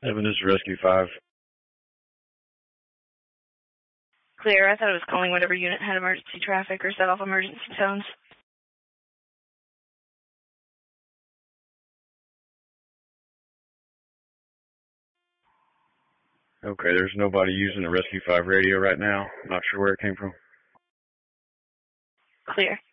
Evan, this is Rescue 5. Clear. I thought it was calling whatever unit had emergency traffic or set off emergency tones. Okay, there's nobody using the Rescue 5 radio right now. Not sure where it came from. Clear.